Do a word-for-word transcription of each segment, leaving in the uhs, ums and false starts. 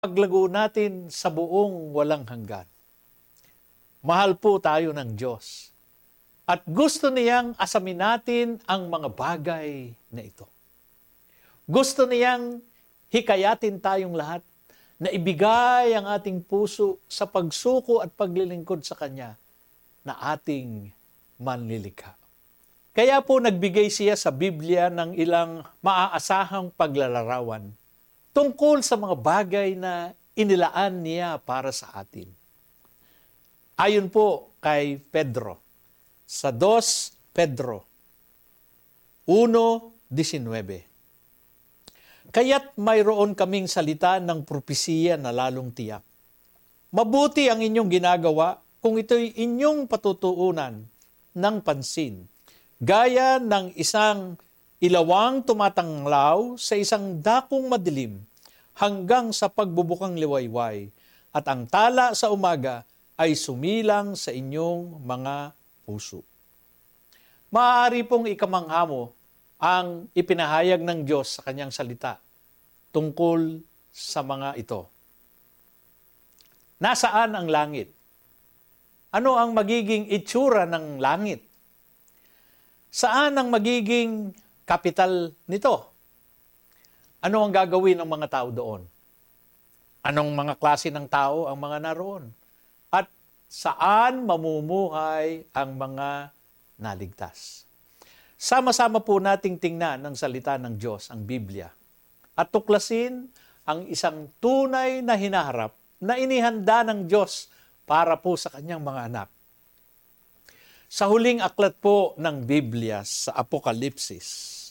paglago natin sa buong walang hanggan. Mahal po tayo ng Diyos. At gusto niyang asamin natin ang mga bagay na ito. Gusto niyang hikayatin tayong lahat na ibigay ang ating puso sa pagsuko at paglilingkod sa Kanya na ating manlilikha. Kaya po nagbigay siya sa Biblia ng ilang maaasahang paglalarawan tungkol sa mga bagay na inilaan niya para sa atin. Ayon po kay Pedro, sa dos Pedro one nineteen. Kaya't mayroon kaming salita ng propesiya na lalong tiyak. Mabuti ang inyong ginagawa kung ito'y inyong patutuunan ng pansin, gaya ng isang ilawang tumatanglaw sa isang dakong madilim hanggang sa pagbubukang liwayway, at ang tala sa umaga ay sumilang sa inyong mga puso. Maaari pong ikamangha mo ang ipinahayag ng Diyos sa Kanyang salita tungkol sa mga ito. Nasaan ang langit? Ano ang magiging itsura ng langit? Saan ang magiging kapital nito? Ano ang gagawin ng mga tao doon? Anong mga klase ng tao ang mga naroon? At saan mamumuhay ang mga naligtas? Sama-sama po nating tingnan ng salita ng Diyos, ang Biblia, at tuklasin ang isang tunay na hinaharap na inihanda ng Diyos para po sa Kanyang mga anak. Sa huling aklat po ng Biblia sa Apokalipsis,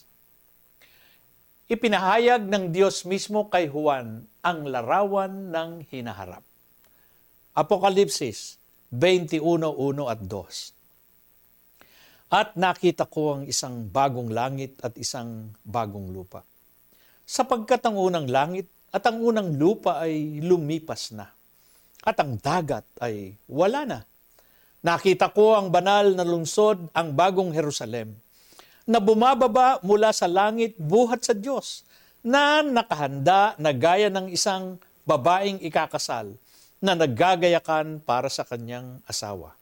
ipinahayag ng Diyos mismo kay Juan ang larawan ng hinaharap. Apokalipsis twenty-one, one at two. At nakita ko ang isang bagong langit at isang bagong lupa. Sapagkat ang unang langit at ang unang lupa ay lumipas na, at ang dagat ay wala na. Nakita ko ang banal na lungsod, ang bagong Jerusalem, na bumababa mula sa langit buhat sa Diyos, na nakahanda na gaya ng isang babaeng ikakasal na naggagayakan para sa kanyang asawa.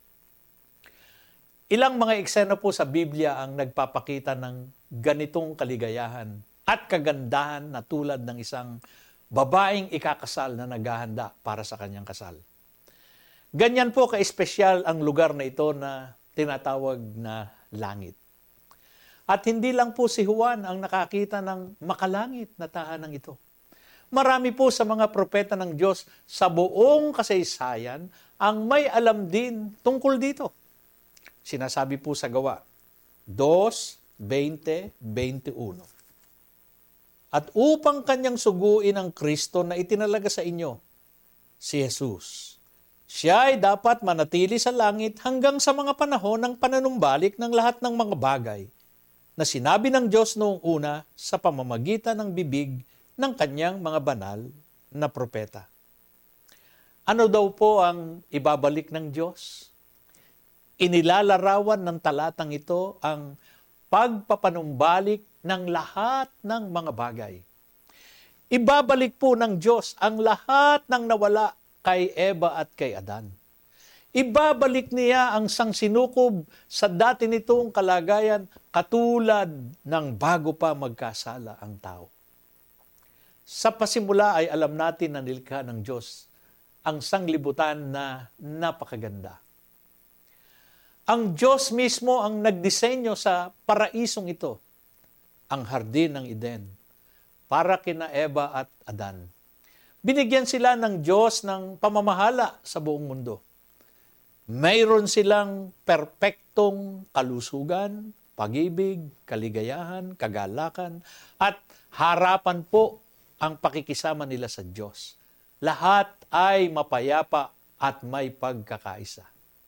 Ilang mga eksena po sa Biblia ang nagpapakita ng ganitong kaligayahan at kagandahan na tulad ng isang babaeng ikakasal na naghahanda para sa kanyang kasal. Ganyan po ka-espesyal ang lugar na ito na tinatawag na langit. At hindi lang po si Juan ang nakakita ng makalangit na tahanang ito. Marami po sa mga propeta ng Diyos sa buong kasaysayan ang may alam din tungkol dito. Sinasabi po sa Gawa two twenty, twenty-one. At upang kanyang suguin ang Kristo na itinalaga sa inyo, si Jesus, siya ay dapat manatili sa langit hanggang sa mga panahon ng panunumbalik ng lahat ng mga bagay na sinabi ng Diyos noong una sa pamamagitan ng bibig ng kanyang mga banal na propeta. Ano daw po ang ibabalik ng Diyos? Inilalarawan ng talatang ito ang pagpapanumbalik ng lahat ng mga bagay. Ibabalik po ng Diyos ang lahat ng nawala kay Eva at kay Adan. Ibabalik niya ang sangsinukob sa dati nitong kalagayan katulad ng bago pa magkasala ang tao. Sa pasimula ay alam natin na nilikha ng Diyos ang sanglibutan na napakaganda. Ang Diyos mismo ang nagdisenyo sa paraisong ito, ang hardin ng Eden, para kina Eva at Adan. Binigyan sila ng Diyos ng pamamahala sa buong mundo. Mayroon silang perpektong kalusugan, pag-ibig, kaligayahan, kagalakan, at harapan po ang pakikisama nila sa Diyos. Lahat ay mapayapa at may pagkakaisa.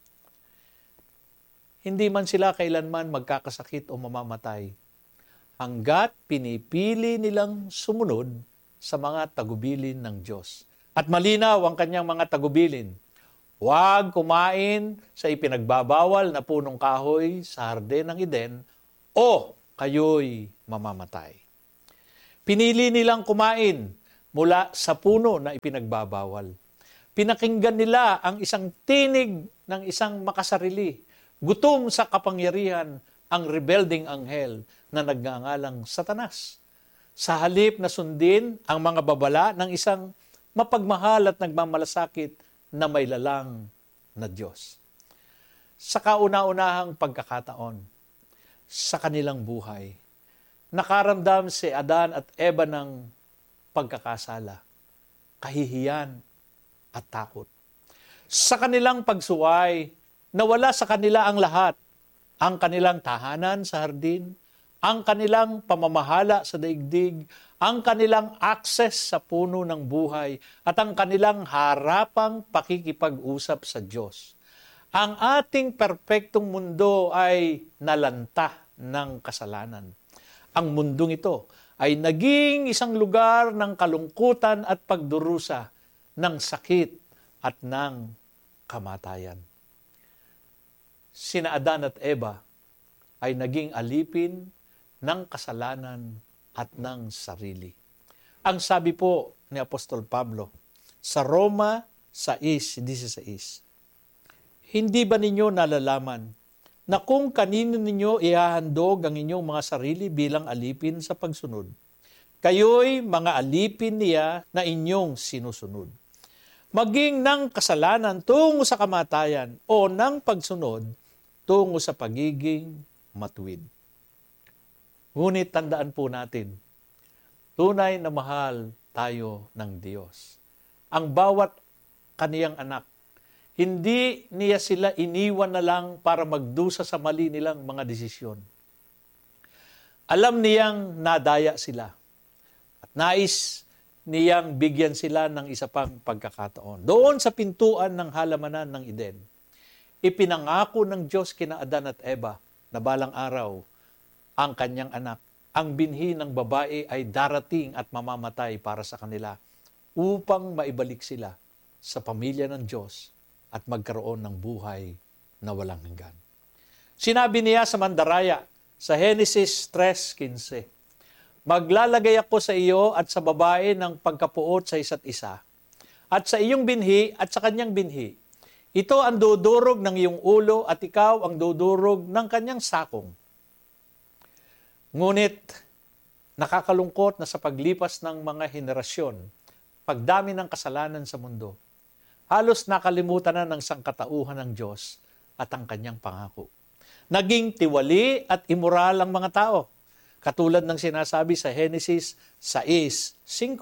Hindi man sila kailanman magkakasakit o mamamatay, hanggat pinipili nilang sumunod sa mga tagubilin ng Diyos. At malinaw ang kanyang mga tagubilin. Huwag kumain sa ipinagbabawal na punong kahoy sa hardin ng Eden o kayo'y mamamatay. Pinili nilang kumain mula sa puno na ipinagbabawal. Pinakinggan nila ang isang tinig ng isang makasarili, gutom sa kapangyarihan, ang rebelding anghel na nagngangalang Satanas. Sa halip na sundin ang mga babala ng isang mapagmahal at nagmamalasakit na may lalang na Diyos. Sa kauna-unahang pagkakataon sa kanilang buhay, nakaramdam si Adan at Eva ng pagkakasala, kahihiyan at takot. Sa kanilang pagsuway, nawala sa kanila ang lahat, ang kanilang tahanan sa hardin, ang kanilang pamamahala sa daigdig, ang kanilang access sa puno ng buhay, at ang kanilang harapang pakikipag-usap sa Diyos. Ang ating perpektong mundo ay nalanta ng kasalanan. Ang mundong ito ay naging isang lugar ng kalungkutan at pagdurusa, ng sakit at ng kamatayan. Sina Adan at Eva ay naging alipin ng kasalanan at ng sarili. Ang sabi po ni Apostol Pablo sa Roma sais dieciséis, hindi ba ninyo nalalaman na kung kanino ninyo ihahandog ang inyong mga sarili bilang alipin sa pagsunod, kayo'y mga alipin niya na inyong sinusunod? Maging ng kasalanan tungo sa kamatayan o ng pagsunod tungo sa pagiging matuwid. Ngunit tandaan po natin, tunay na mahal tayo ng Diyos. Ang bawat kaniyang anak, hindi niya sila iniwan na lang para magdusa sa mali nilang mga desisyon. Alam niyang nadaya sila at nais niyang bigyan sila ng isa pang pagkakataon. Doon sa pintuan ng halamanan ng Eden, ipinangako ng Diyos kina Adan at Eva na balang araw ang kanyang anak, ang binhi ng babae ay darating at mamamatay para sa kanila upang maibalik sila sa pamilya ng Diyos at magkaroon ng buhay na walang hanggan. Sinabi niya sa mandaraya sa Genesis three fifteen, maglalagay ako sa iyo at sa babae ng pagkapuot sa isa't isa, at sa iyong binhi at sa kanyang binhi. Ito ang dudurog ng iyong ulo at ikaw ang dudurog ng kanyang sakong. Ngunit, nakakalungkot na sa paglipas ng mga henerasyon, pagdami ng kasalanan sa mundo, halos nakalimutan na ng sangkatauhan ng Diyos at ang kanyang pangako. Naging tiwali at immoral ang mga tao, katulad ng sinasabi sa Genesis six five.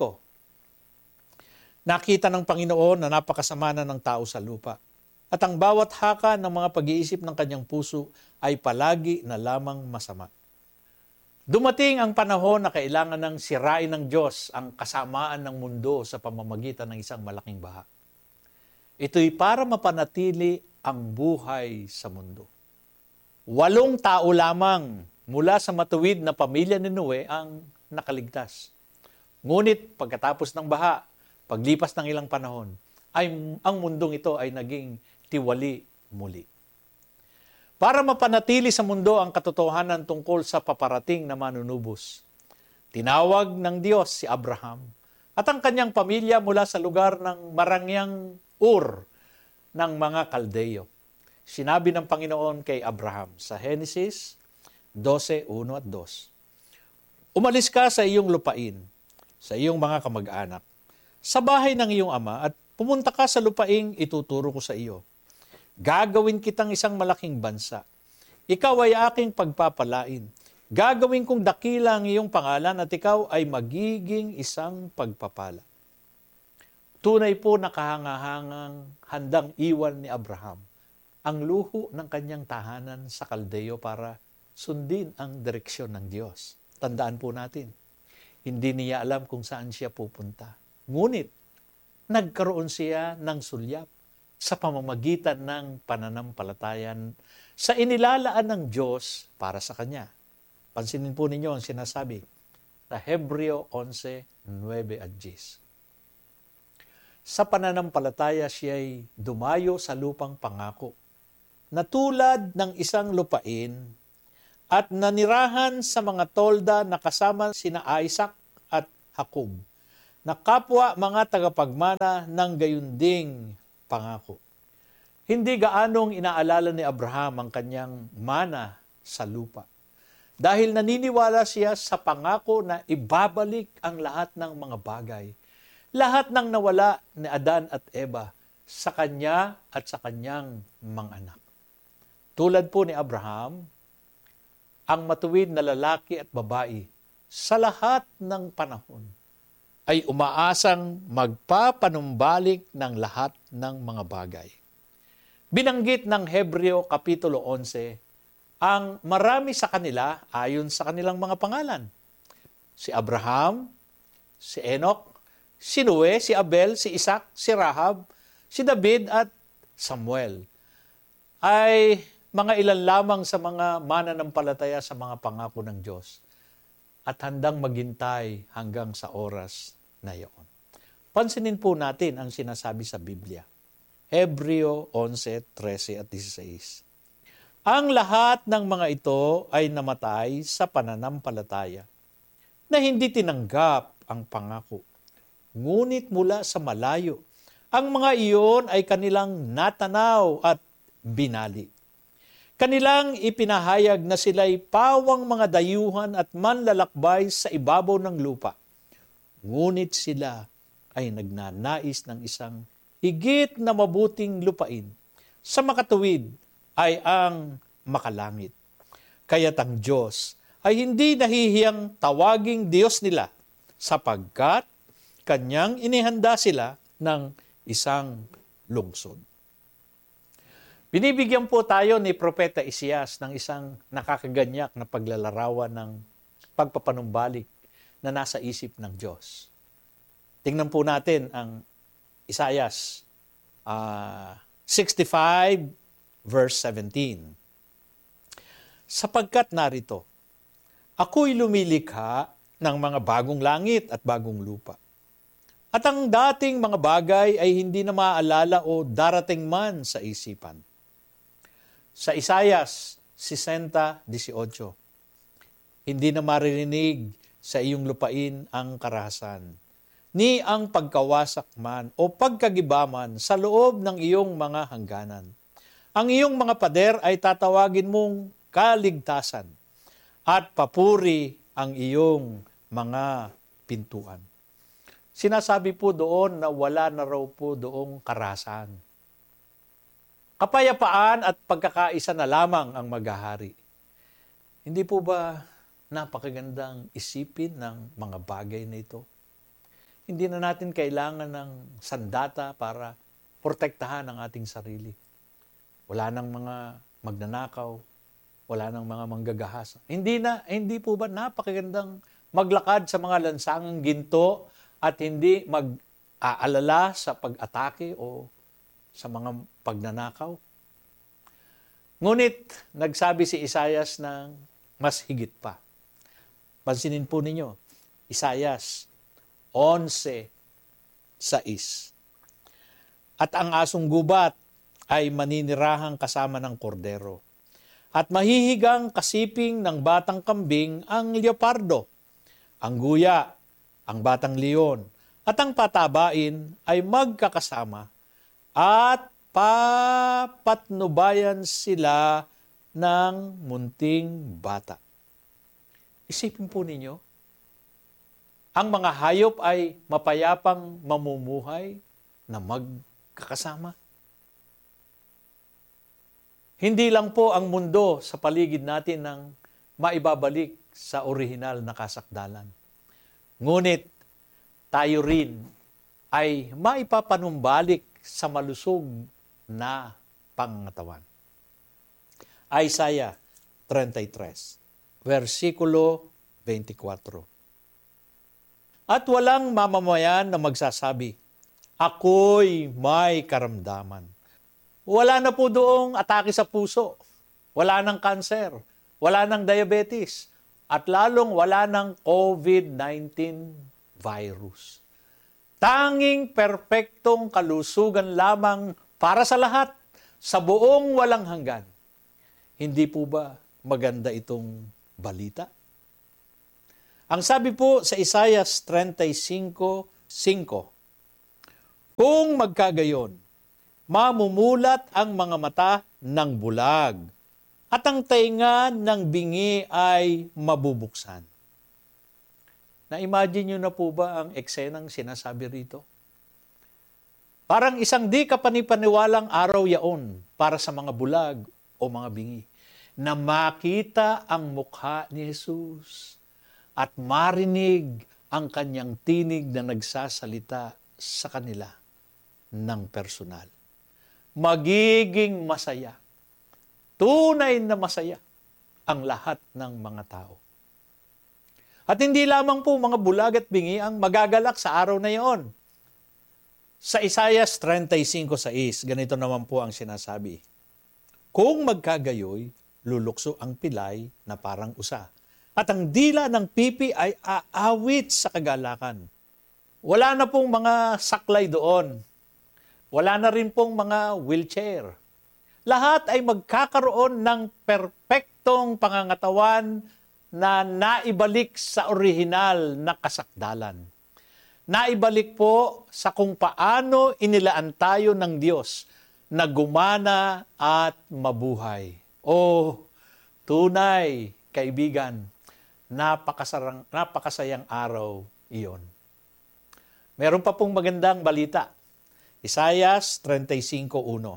Nakita ng Panginoon na napakasama na ng tao sa lupa, at ang bawat haka ng mga pag-iisip ng kanyang puso ay palagi na lamang masama. Dumating ang panahon na kailangan ng sirain ng Diyos ang kasamaan ng mundo sa pamamagitan ng isang malaking baha. Ito'y para mapanatili ang buhay sa mundo. Walong tao lamang mula sa matuwid na pamilya ni Noe ang nakaligtas. Ngunit pagkatapos ng baha, paglipas ng ilang panahon, ay ang mundong ito ay naging tiwali muli. Para mapanatili sa mundo ang katotohanan tungkol sa paparating na manunubos, tinawag ng Diyos si Abraham at ang kanyang pamilya mula sa lugar ng marangyang Ur ng mga Kaldeo. Sinabi ng Panginoon kay Abraham sa Genesis twelve one at two, umalis ka sa iyong lupain, sa iyong mga kamag-anak, sa bahay ng iyong ama at pumunta ka sa lupaing ituturo ko sa iyo. Gagawin kitang isang malaking bansa. Ikaw ay aking pagpapalain. Gagawin kong dakila ang iyong pangalan at ikaw ay magiging isang pagpapala. Tunay po na kahangahangang handang iwan ni Abraham ang luho ng kanyang tahanan sa Kaldeo para sundin ang direksyon ng Diyos. Tandaan po natin, hindi niya alam kung saan siya pupunta. Ngunit, nagkaroon siya ng sulyap sa pamamagitan ng pananampalatayan sa inilalaan ng Diyos para sa kanya. Pansinin po ninyo ang sinasabi sa Hebreo eleven nine at ten. Sa pananampalataya siya'y dumayo sa lupang pangako, na tulad ng isang lupain at nanirahan sa mga tolda na kasama sina Isaac at Jacob, na kapwa mga tagapagmana ng gayunding pangako. Hindi gaanong inaalala ni Abraham ang kanyang mana sa lupa. Dahil naniniwala siya sa pangako na ibabalik ang lahat ng mga bagay. Lahat ng nawala ni Adan at Eva sa kanya at sa kanyang mga anak. Tulad po ni Abraham, ang matuwid na lalaki at babae sa lahat ng panahon ay umaasang magpapanumbalik ng lahat ng mga bagay. Binanggit ng Hebreo Kapitulo eleven ang marami sa kanila ayon sa kanilang mga pangalan. Si Abraham, si Enoch, si Noe, si Abel, si Isaac, si Rahab, si David at Samuel ay mga ilan lamang sa mga mananampalataya sa mga pangako ng Diyos at handang maghintay hanggang sa oras na iyon. Pansinin po natin ang sinasabi sa Biblia. Hebreo eleven, thirteen at sixteen. Ang lahat ng mga ito ay namatay sa pananampalataya na hindi tinanggap ang pangako. Ngunit mula sa malayo, ang mga iyon ay kanilang natanaw at binali. Kanilang ipinahayag na sila'y pawang mga dayuhan at manlalakbay sa ibabaw ng lupa. Ngunit sila ay nagnanais ng isang higit na mabuting lupain. Sa makatuwid ay ang makalangit. Kaya't ang Diyos ay hindi nahihiyang tawaging Diyos nila sapagkat Kanyang inihanda sila ng isang lungsod. Binibigyan po tayo ni Propeta Isias ng isang nakakaganyak na paglalarawan ng pagpapanumbalik na nasa isip ng Diyos. Tingnan po natin ang Isaias uh, sixty-five verse seventeen. Sapagkat narito, ako'y lumilikha ng mga bagong langit at bagong lupa. At ang dating mga bagay ay hindi na maaalala o darating man sa isipan. Sa Isaias sixty eighteen, hindi na maririnig sa iyong lupain ang karahasan, ni ang pagkawasak man o pagkagibaman sa loob ng iyong mga hangganan. Ang iyong mga pader ay tatawagin mong kaligtasan at papuri ang iyong mga pintuan. Sinasabi po doon na wala na raw po doong karahasan. Kapayapaan at pagkakaisa na lamang ang maghahari. Hindi po ba napakagandang isipin ng mga bagay na ito? Hindi na natin kailangan ng sandata para protektahan ang ating sarili. Wala nang mga magnanakaw, wala nang mga manggagahasa. Hindi na, hindi po ba napakagandang maglakad sa mga lansangang ginto at hindi mag-aalala sa pag-atake o sa mga pagnanakaw? Ngunit nagsabi si Isaias ng mas higit pa. Pansinin po ninyo, Isaias eleven six. At ang asong gubat ay maninirahang kasama ng kordero. At mahihigang kasiping ng batang kambing ang leopardo, ang guya, ang batang leon, at ang patabain ay magkakasama at papatnubayan sila ng munting bata. Isipin po ninyo, ang mga hayop ay mapayapang mamumuhay na magkakasama. Hindi lang po ang mundo sa paligid natin ang maibabalik sa orihinal na kasakdalan. Ngunit tayo rin ay maipapanumbalik sa malusog na pangangatawan. Isaiah thirty-three, versikulo twenty-four. At walang mamamayan na magsasabi, ako'y may karamdaman. Wala na po doong atake sa puso, wala nang kanser, wala nang diabetes, at lalong wala nang COVID nineteen virus. Tanging perpektong kalusugan lamang para sa lahat, sa buong walang hanggan. Hindi po ba maganda itong balita? Ang sabi po sa Isaiah thirty-five Cinco, kung magkagayon, mamumulat ang mga mata ng bulag at ang tainga ng bingi ay mabubuksan. Na-imagine nyo na po ba ang eksenang sinasabi rito? Parang isang di kapanipaniwalang araw yaon para sa mga bulag o mga bingi na makita ang mukha ni Jesus at marinig ang kanyang tinig na nagsasalita sa kanila ng personal. Magiging masaya, tunay na masaya ang lahat ng mga tao. At hindi lamang po mga bulag at bingi ang magagalak sa araw na iyon. Sa Isaiah thirty-five six, ganito naman po ang sinasabi. Kung magkagayoy, lulukso ang pilay na parang usa, at ang dila ng pipi ay aawit sa kagalakan. Wala na pong mga saklay doon. Wala na rin pong mga wheelchair. Lahat ay magkakaroon ng perpektong pangangatawan na naibalik sa orihinal na kasakdalan. Naibalik po sa kung paano inilaan tayo ng Diyos na gumana at mabuhay. O tunay, kaibigan, napakasarang, napakasayang araw iyon. Meron pa pong magandang balita. Isaiah thirty-five one.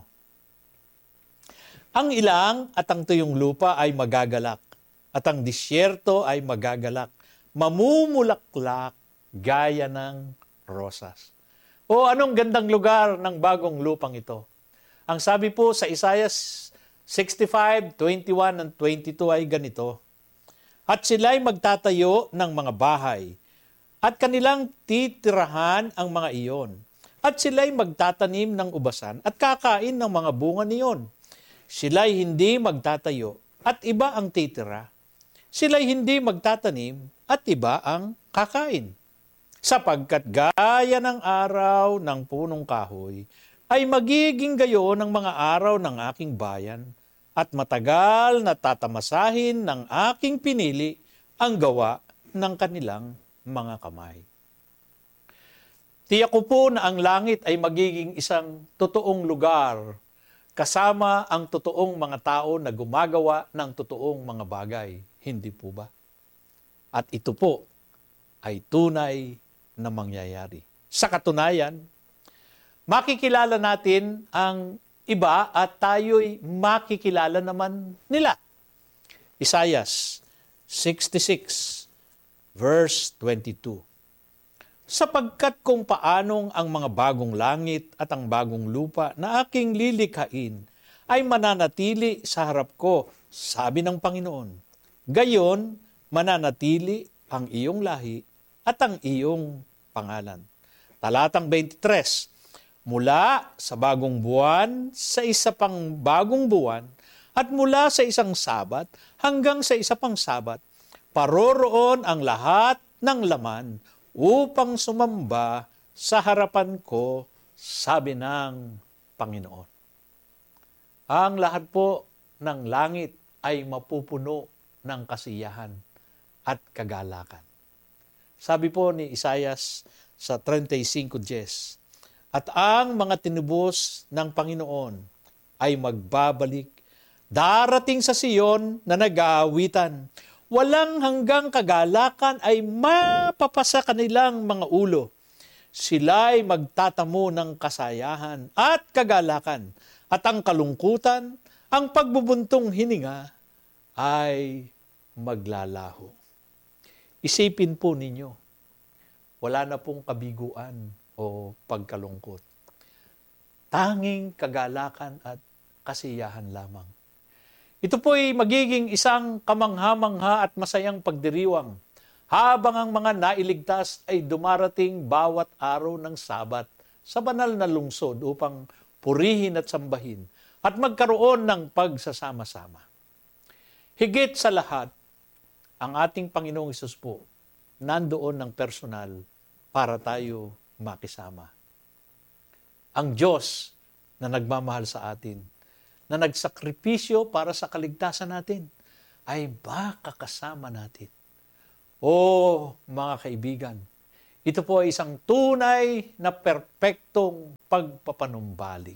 Ang ilang at ang tuyong lupa ay magagalak, at ang disyerto ay magagalak, mamumulaklak gaya ng rosas. O anong gandang lugar ng bagong lupang ito? Ang sabi po sa Isaiah sixty-five twenty-one and twenty-two ay ganito, at sila'y magtatayo ng mga bahay, at kanilang titirahan ang mga iyon. At sila'y magtatanim ng ubasan at kakain ng mga bunga niyon. Sila'y hindi magtatayo at iba ang titira. Sila'y hindi magtatanim at iba ang kakain. Sapagkat gaya ng araw ng punong kahoy, ay magiging gayon ng mga araw ng aking bayan, at matagal na tatamasahin ng aking pinili ang gawa ng kanilang mga kamay. Tiyak ko po na ang langit ay magiging isang totoong lugar kasama ang totoong mga tao na gumagawa ng totoong mga bagay. Hindi po ba? At ito po ay tunay na mangyayari. Sa katunayan, makikilala natin ang iba at tayo'y makikilala naman nila. Isaiah sixty-six verse twenty-two. Sapagkat kung paanong ang mga bagong langit at ang bagong lupa na aking lilikhain ay mananatili sa harap ko, sabi ng Panginoon. Gayon, mananatili ang iyong lahi at ang iyong pangalan. Talatang twenty-three. Mula sa bagong buwan sa isa pang bagong buwan at mula sa isang sabat hanggang sa isa pang sabat, paroroon ang lahat ng laman upang sumamba sa harapan ko, sabi ng Panginoon. Ang lahat po ng langit ay mapupuno ng kasiyahan at kagalakan. Sabi po ni Isaiah sa thirty-five ten, at ang mga tinubos ng Panginoon ay magbabalik, darating sa Siyon na nag-aawitan. Walang hanggang kagalakan ay mapapasa kanilang mga ulo. Sila'y magtatamo ng kasayahan at kagalakan, at ang kalungkutan, ang pagbubuntong hininga, ay maglalaho. Isipin po ninyo, wala na pong kabiguan o pagkalungkot. Tanging kagalakan at kasiyahan lamang. Ito po ay magiging isang kamangha-mangha at masayang pagdiriwang habang ang mga nailigtas ay dumarating bawat araw ng Sabat sa banal na lungsod upang purihin at sambahin at magkaroon ng pagsasama-sama. Higit sa lahat, ang ating Panginoong Hesus po nandoon ng personal para tayo makisama. Ang Diyos na nagmamahal sa atin, na nagsakripisyo para sa kaligtasan natin, ay makakasama natin. O mga kaibigan, Ito po ay isang tunay na perpektong pagpapanumbalik.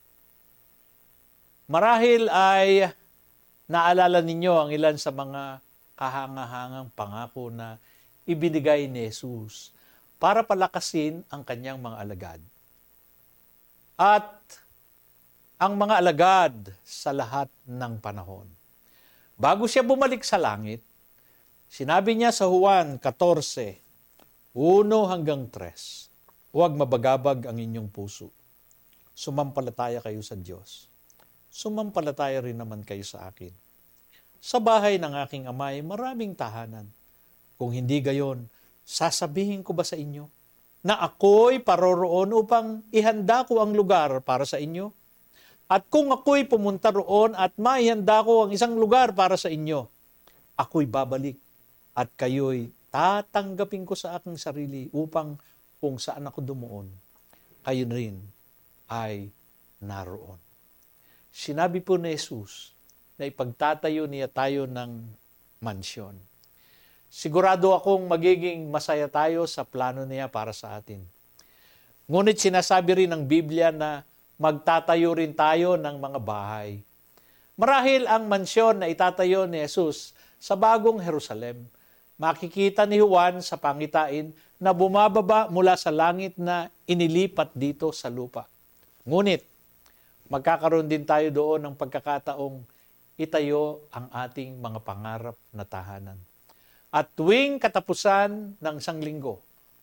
Marahil ay naalala ninyo ang ilan sa mga kahangahangang pangako na ibinigay ni Jesus para palakasin ang kanyang mga alagad. At ang mga alagad sa lahat ng panahon. Bago siya bumalik sa langit, sinabi niya sa Juan fourteen, one hanggang tres, huwag mabagabag ang inyong puso. Sumampalataya kayo sa Diyos. Sumampalataya rin naman kayo sa akin. Sa bahay ng aking ama ay maraming tahanan. Kung hindi gayon, sasabihin ko ba sa inyo na ako'y paroroon upang ihanda ko ang lugar para sa inyo? At kung ako'y pumunta roon at maihanda ko ang isang lugar para sa inyo, ako'y babalik at kayo'y tatanggapin ko sa aking sarili upang kung saan ako dumuon, kayo rin ay naroon. Sinabi po ni Jesus na ipagtatayo niya tayo ng mansyon. Sigurado akong magiging masaya tayo sa plano niya para sa atin. Ngunit sinasabi rin ng Biblia na magtatayo rin tayo ng mga bahay. Marahil ang mansyon na itatayo ni Jesus sa bagong Jerusalem, makikita ni Juan sa pangitain na bumababa mula sa langit na inilipat dito sa lupa. Ngunit, magkakaroon din tayo doon ng pagkakataong itayo ang ating mga pangarap na tahanan. At tuwing katapusan ng isang linggo,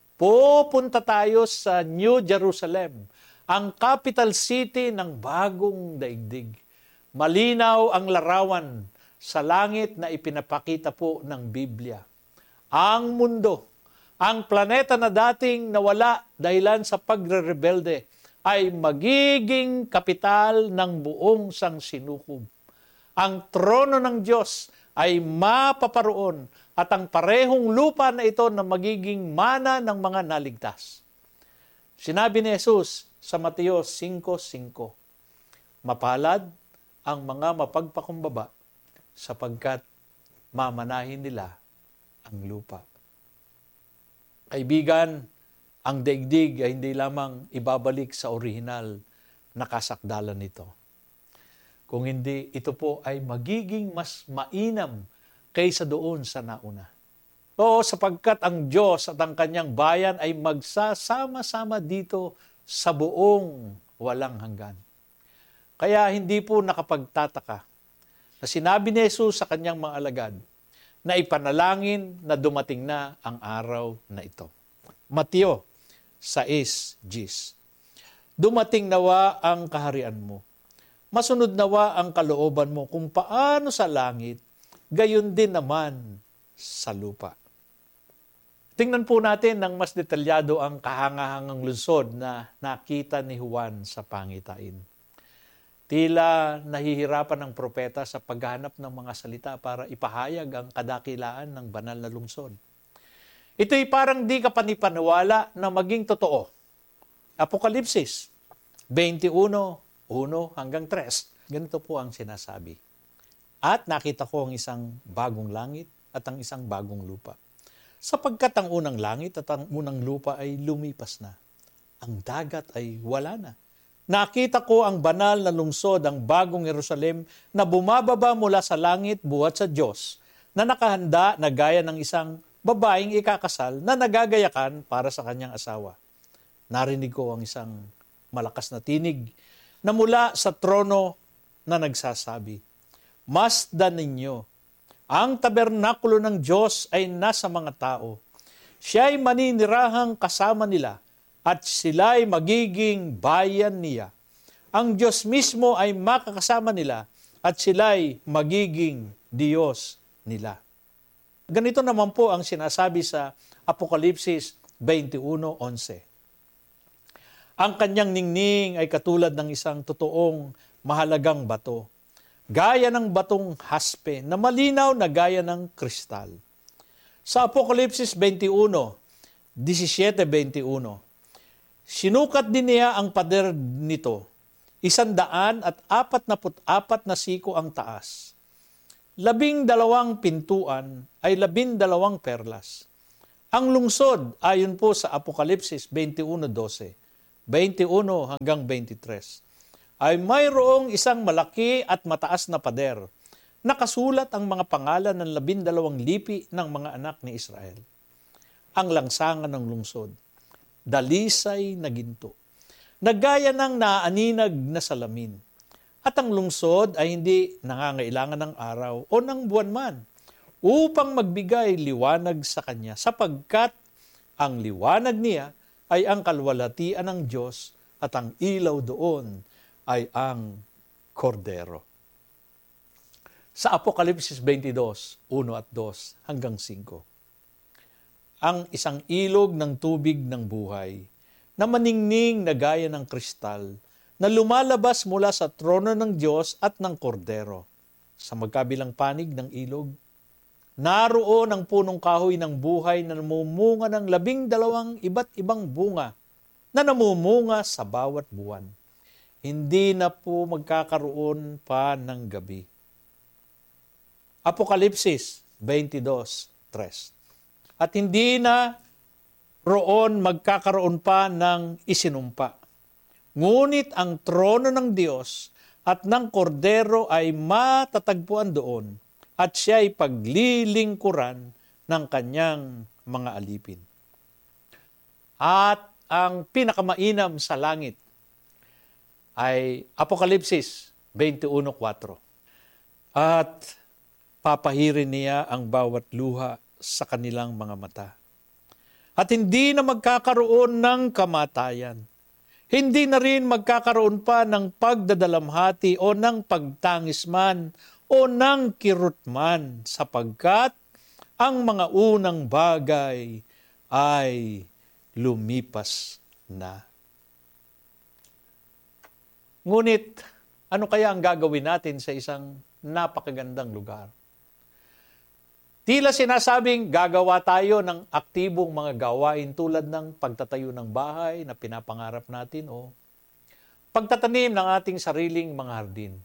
pupunta tayo sa New Jerusalem, ang capital city ng bagong daigdig. Malinaw ang larawan sa langit na ipinapakita po ng Biblia. Ang mundo, ang planeta na dating nawala dahilan sa pagre-rebelde ay magiging kapital ng buong sangsinukob. Ang trono ng Diyos ay mapaparoon at ang parehong lupa na ito na magiging mana ng mga naligtas. Sinabi ni Jesus sa Mateo five five, mapalad ang mga mapagpakumbaba sapagkat mamanahin nila ang lupa. Kaibigan, ang daigdig ay hindi lamang ibabalik sa orihinal na kasakdalan nito. Kung hindi, ito po ay magiging mas mainam kaysa doon sa nauna. Oo, sapagkat ang Diyos at ang kanyang bayan ay magsasama-sama dito sa buong walang hanggan. Kaya hindi po nakapagtataka na sinabi ni Jesus sa kanyang mga alagad na ipanalangin na dumating na ang araw na ito. Mateo six ten. Dumating nawa ang kaharian mo. Masunod nawa ang kalooban mo kung paano sa langit, gayon din naman sa lupa. Tingnan po natin ng mas detalyado ang kahangahangang lungsod na nakita ni Juan sa pangitain. Tila nahihirapan ng propeta sa paghanap ng mga salita para ipahayag ang kadakilaan ng banal na lungsod. Ito'y parang di ka panipaniwala na maging totoo. Apokalipsis twenty-one, one hanggang tres. Ganito po ang sinasabi. At nakita ko ang isang bagong langit at ang isang bagong lupa. Sapagkat ang unang langit at ang unang lupa ay lumipas na. Ang dagat ay wala na. Nakita ko ang banal na lungsod, ang bagong Jerusalem, na bumababa mula sa langit buhat sa Diyos, na nakahanda na gaya ng isang babaeng ikakasal na nagagayakan para sa kanyang asawa. Narinig ko ang isang malakas na tinig na mula sa trono na nagsasabi, masdan ninyo, ang tabernakulo ng Diyos ay nasa mga tao. Siya ay maninirahang kasama nila at sila'y magiging bayan niya. Ang Diyos mismo ay makakasama nila at sila'y magiging Diyos nila. Ganito naman po ang sinasabi sa Apokalipsis twenty-one eleven. Ang kanyang ningning ay katulad ng isang totoong mahalagang bato, gaya ng batong haspe na malinaw na gaya ng kristal. Sa Apokalipsis twenty-one seventeen twenty-one, sinukat din niya ang pader nito, isandaan at apat na apat na siko ang taas. Labing dalawang pintuan ay labing dalawang perlas. Ang lungsod, ayon po sa Apokalipsis twenty-one twelve, twenty-one hanggang twenty-three, ay mayroong isang malaki at mataas na pader. Nakasulat ang mga pangalan ng labindalawang lipi ng mga anak ni Israel. Ang langsangan ng lungsod, dalisay na ginto, nagaya ng naaninag na salamin. At ang lungsod ay hindi nangangailangan ng araw o ng buwan man upang magbigay liwanag sa kanya, sapagkat ang liwanag niya ay ang kalwalhatian ng Diyos at ang ilaw doon ay ang kordero. Sa Apokalipsis twenty-two, one at two hanggang five, ang isang ilog ng tubig ng buhay na maningning na gaya ng kristal na lumalabas mula sa trono ng Diyos at ng kordero. Sa magkabilang panig ng ilog, naroon ang punong kahoy ng buhay na namumunga ng labing dalawang iba't ibang bunga na namumunga sa bawat buwan. Hindi na po magkakaroon pa ng gabi. Apokalipsis twenty-two three. At hindi na roon magkakaroon pa ng isinumpa. Ngunit ang trono ng Diyos at ng kordero ay matatagpuan doon, at siya ay paglilingkuran ng kanyang mga alipin. At ang pinakamainam sa langit ay Apokalipsis twenty-one four. At papahirin niya ang bawat luha sa kanilang mga mata. At hindi na magkakaroon ng kamatayan. Hindi na rin magkakaroon pa ng pagdadalamhati o ng pagtangis man o ng kirot man, sapagkat ang mga unang bagay ay lumipas na. Ngunit, ano kaya ang gagawin natin sa isang napakagandang lugar? Tila sinasabing gagawa tayo ng aktibong mga gawain tulad ng pagtatayo ng bahay na pinapangarap natin o pagtatanim ng ating sariling mga hardin.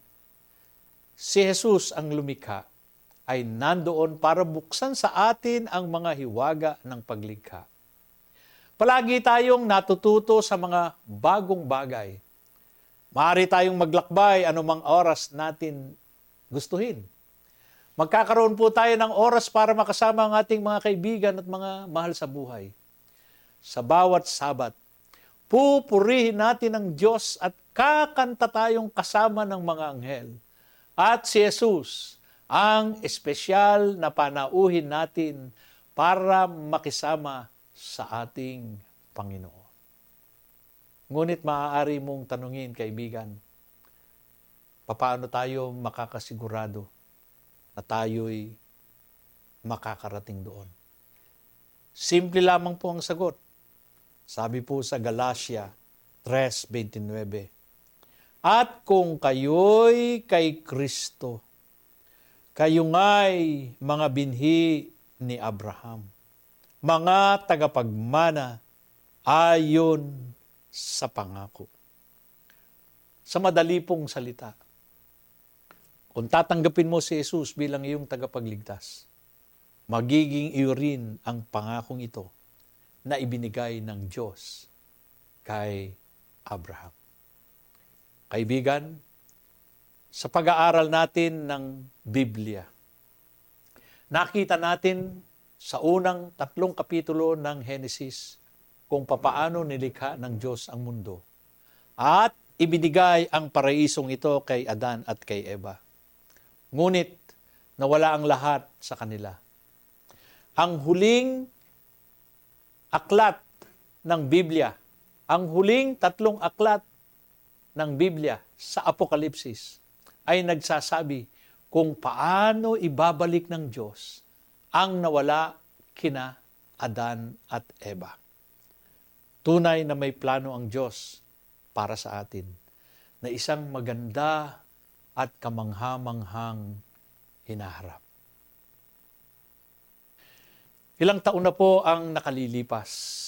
Si Jesus ang lumikha ay nandoon para buksan sa atin ang mga hiwaga ng paglikha. Palagi tayong natututo sa mga bagong bagay. Maaari tayong maglakbay anumang oras natin gustuhin. Magkakaroon po tayo ng oras para makasama ang ating mga kaibigan at mga mahal sa buhay. Sa bawat Sabat, pupurihin natin ang Diyos at kakanta tayong kasama ng mga anghel. At si Jesus ang espesyal na panauhin natin para makisama sa ating Panginoon. Ngunit maaari mong tanungin, kaibigan, paano tayo makakasigurado na tayo'y makakarating doon? Simple lamang po ang sagot. Sabi po sa Galatia three twenty-nine, at kung kayo'y kay Kristo, kayo nga'y mga binhi ni Abraham, mga tagapagmana ayon sa pangako. Sa madali pong salita, kung tatanggapin mo si Jesus bilang iyong tagapagligtas, magiging iyo rin ang pangakong ito na ibinigay ng Diyos kay Abraham. Kaibigan, sa pag-aaral natin ng Biblia, nakita natin sa unang tatlong kapitulo ng Henesis kung papaano nilikha ng Diyos ang mundo at ibinigay ang paraisong ito kay Adan at kay Eva. Ngunit nawala ang lahat sa kanila. Ang huling aklat ng Biblia, ang huling tatlong aklat ng Biblia sa Apokalipsis ay nagsasabi kung paano ibabalik ng Diyos ang nawala kina Adan at Eva. Tunay na may plano ang Diyos para sa atin na isang maganda at kamangha-manghang hinaharap. Ilang taon na po ang nakalilipas.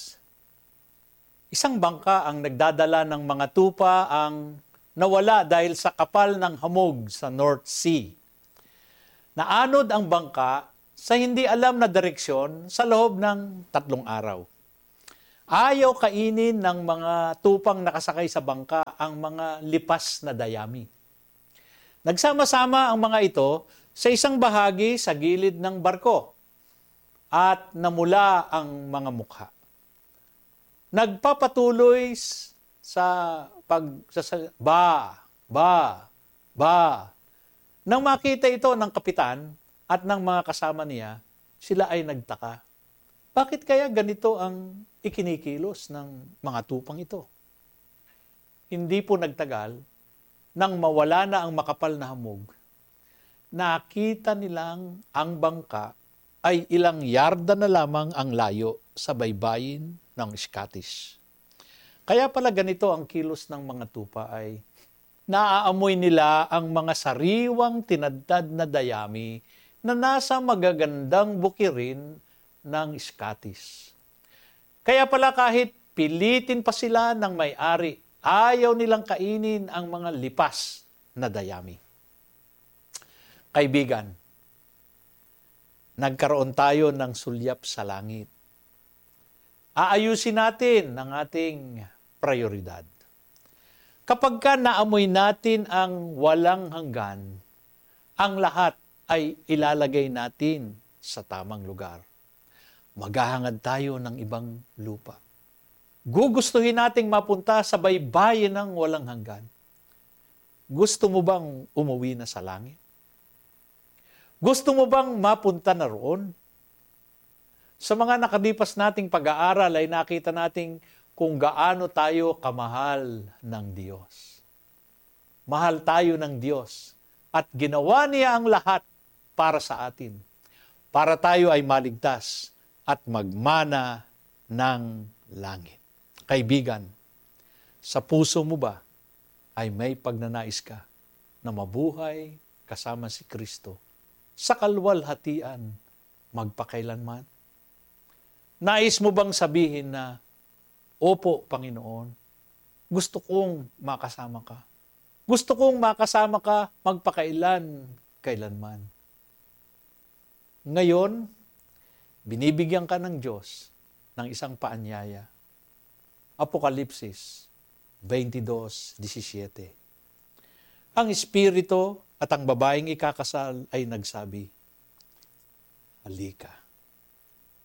Isang bangka ang nagdadala ng mga tupa ang nawala dahil sa kapal ng hamog sa North Sea. Naanod ang bangka sa hindi alam na direksyon sa loob ng tatlong araw. Ayaw kainin ng mga tupang nakasakay sa bangka ang mga lipas na dayami. Nagsama-sama ang mga ito sa isang bahagi sa gilid ng barko at namula ang mga mukha. Nagpapatuloy sa pag sa ba, ba, ba. Nang makita ito ng kapitan at ng mga kasama niya, sila ay nagtaka. Bakit kaya ganito ang ikinikilos ng mga tupang ito? Hindi po nagtagal, nang mawala na ang makapal na hamog, nakita nilang ang bangka ay ilang yarda na lamang ang layo sa baybayin ng Scottish. Kaya pala ganito ang kilos ng mga tupa ay naaamoy nila ang mga sariwang tinadtad na dayami na nasa magagandang bukirin ng Scottish. Kaya pala kahit pilitin pa sila ng may-ari, ayaw nilang kainin ang mga lipas na dayami. Kaibigan, nagkaroon tayo ng sulyap sa langit. Aayusin natin ang ating prioridad. Kapag ka naamoy natin ang walang hanggan, ang lahat ay ilalagay natin sa tamang lugar. Maghahangad tayo ng ibang lupa. Gugustuhin nating mapunta sa baybayin ng walang hanggan. Gusto mo bang umuwi na sa langit? Gusto mo bang mapunta na roon? Sa mga nakalipas nating pag-aaral ay nakita nating kung gaano tayo kamahal ng Diyos. Mahal tayo ng Diyos at ginawa niya ang lahat para sa atin, para tayo ay maligtas at magmana ng langit. Kaibigan, sa puso mo ba ay may pagnanais ka na mabuhay kasama si Kristo sa kalwalhatian magpakailanman? Nais mo bang sabihin na, Opo, Panginoon, gusto kong makasama ka. Gusto kong makasama ka magpakailan, kailanman. Ngayon, binibigyan ka ng Diyos ng isang paanyaya. Apokalipsis twenty-two seventeen. Ang Espiritu at ang babaeng ikakasal ay nagsabi, Halika.